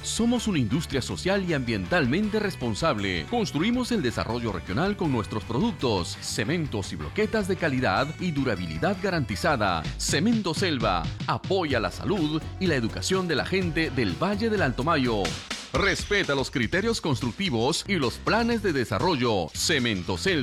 Somos una industria social y ambientalmente responsable. Construimos el desarrollo regional con nuestros productos, cementos y bloquetas de calidad y durabilidad garantizada. Cemento Selva apoya la salud y la educación de la gente del Valle del Alto Mayo. Respeta los criterios constructivos y los planes de desarrollo. Cemento Selva.